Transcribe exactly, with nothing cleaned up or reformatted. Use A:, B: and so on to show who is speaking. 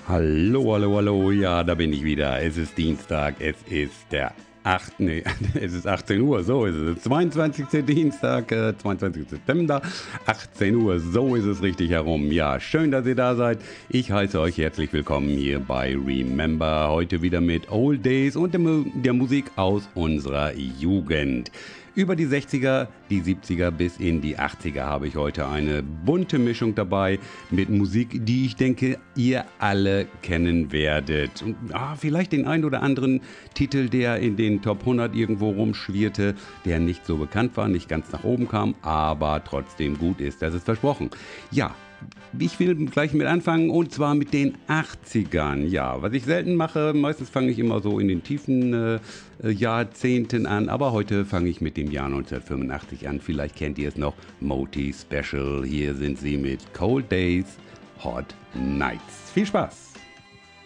A: Hallo, hallo, hallo, ja, da bin ich wieder. Es ist Dienstag, es ist der achte, nee, es ist achtzehn Uhr, so ist es. zweiundzwanzigster Dienstag, äh, zweiundzwanzigster September, achtzehn Uhr, so ist es richtig herum. Ja, schön, dass ihr da seid. Ich heiße euch herzlich willkommen hier bei Remember. Heute wieder mit Old Days und der, Mu- der Musik aus unserer Jugend. Über die sechziger, die siebziger bis in die achtziger habe ich heute eine bunte Mischung dabei mit Musik, die ich denke, ihr alle kennen werdet. Und ah, vielleicht den einen oder anderen Titel, der in den Top hundert irgendwo rumschwirrte, der nicht so bekannt war, nicht ganz nach oben kam, aber trotzdem gut ist, das ist versprochen. Ja, ich will gleich mit anfangen und zwar mit den achtzigern. Ja, was ich selten mache, meistens fange ich immer so in den tiefen äh, äh, Jahrzehnten an, aber heute fange ich mit dem Jahr neunzehnhundertfünfundachtzig an. Vielleicht kennt ihr es noch, Moti Special. Hier sind sie mit Cold Days, Hot Nights. Viel Spaß!